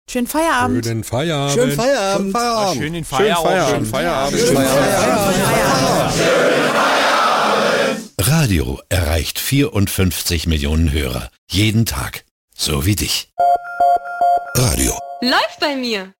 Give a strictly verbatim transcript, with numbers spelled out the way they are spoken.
Schönen Feierabend. Schönen Feierabend. Schönen Feierabend. Feierabend. Schönen Feierabend. Schönen Feierabend. Schönen Feierabend. Schönen Feierabend. Radio erreicht vierundfünfzig Millionen Hörer. Jeden Tag. So wie dich. Radio. Läuft bei mir.